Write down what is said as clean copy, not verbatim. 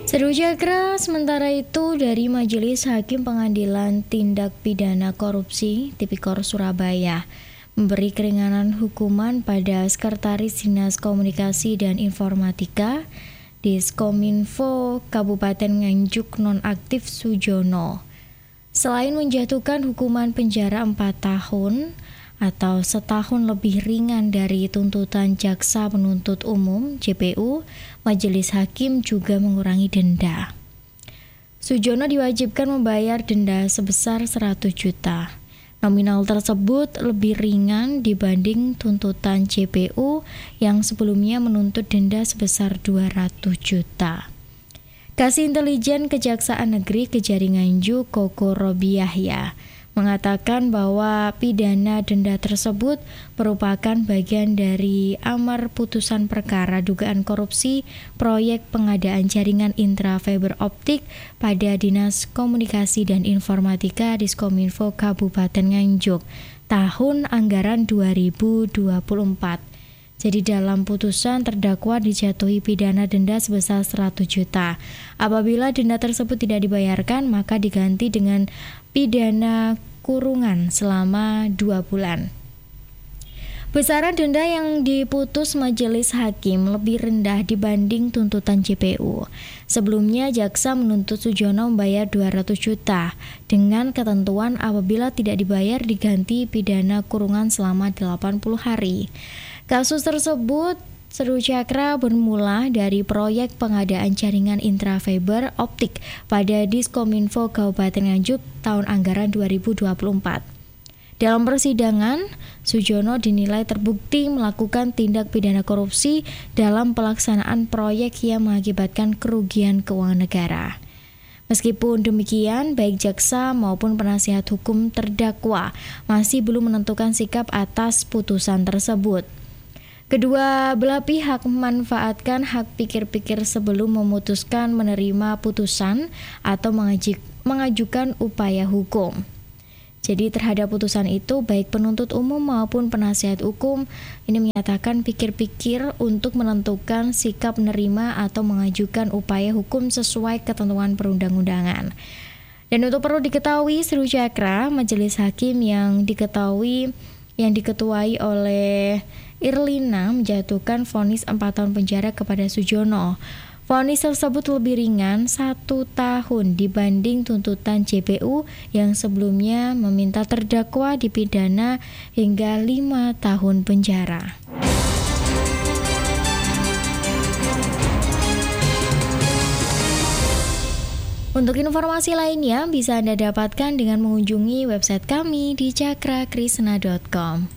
Seru Cakra, sementara itu dari Majelis Hakim Pengadilan Tindak Pidana Korupsi Tipikor Surabaya memberi keringanan hukuman pada Sekretaris Dinas Komunikasi dan Informatika Diskominfo Kabupaten Nganjuk nonaktif Sujono. Selain menjatuhkan hukuman penjara 4 tahun atau setahun lebih ringan dari tuntutan Jaksa Penuntut Umum (JPU), Majelis Hakim juga mengurangi denda. Sujono diwajibkan membayar denda sebesar 100 juta. Nominal tersebut lebih ringan dibanding tuntutan JPU yang sebelumnya menuntut denda sebesar 200 juta. Kasih Intelijen Kejaksaan Negeri Kejari Nganjuk Koko Robiahya mengatakan bahwa pidana denda tersebut merupakan bagian dari amar putusan perkara dugaan korupsi proyek pengadaan jaringan intrafiber optik pada Dinas Komunikasi dan Informatika Diskominfo Kabupaten Nganjuk tahun anggaran 2024. Jadi dalam putusan terdakwa dijatuhi pidana denda sebesar 100 juta. Apabila denda tersebut tidak dibayarkan, maka diganti dengan pidana kurungan selama 2 bulan. Besaran denda yang diputus Majelis Hakim lebih rendah dibanding tuntutan JPU. Sebelumnya jaksa menuntut Sujono membayar 200 juta dengan ketentuan apabila tidak dibayar diganti pidana kurungan selama 80 hari. Kasus tersebut, Seru Cakra, bermula dari proyek pengadaan jaringan intrafiber optik pada Diskominfo Kabupaten Nganjuk tahun anggaran 2024. Dalam persidangan, Sujono dinilai terbukti melakukan tindak pidana korupsi dalam pelaksanaan proyek yang mengakibatkan kerugian keuangan negara. Meskipun demikian, baik jaksa maupun penasihat hukum terdakwa masih belum menentukan sikap atas putusan tersebut. Kedua belah pihak memanfaatkan hak pikir-pikir sebelum memutuskan menerima putusan atau mengajukan upaya hukum. Jadi terhadap putusan itu, baik penuntut umum maupun penasihat hukum ini menyatakan pikir-pikir untuk menentukan sikap menerima atau mengajukan upaya hukum sesuai ketentuan perundang-undangan. Dan untuk perlu diketahui, Seru Cakra, Majelis Hakim yang diketuai oleh Irlina menjatuhkan vonis 4 tahun penjara kepada Sujono. Vonis tersebut lebih ringan 1 tahun dibanding tuntutan JPU yang sebelumnya meminta terdakwa dipidana hingga 5 tahun penjara. Untuk informasi lainnya bisa Anda dapatkan dengan mengunjungi website kami di cakrakrisna.com.